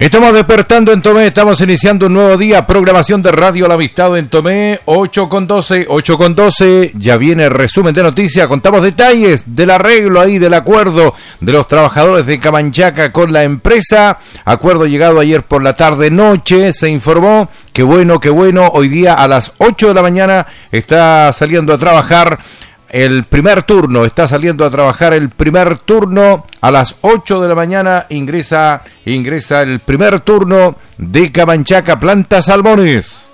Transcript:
Estamos despertando en Tomé, estamos iniciando un nuevo día, programación de Radio La Amistad en Tomé, 8:12, ya viene el resumen de noticias, contamos detalles del arreglo ahí, del acuerdo de los trabajadores de Camanchaca con la empresa, acuerdo llegado ayer por la tarde-noche, se informó, qué bueno, hoy día a las 8 de la mañana está saliendo a trabajar el primer turno, a las 8 de la mañana ingresa el primer turno de Camanchaca Planta Salmones.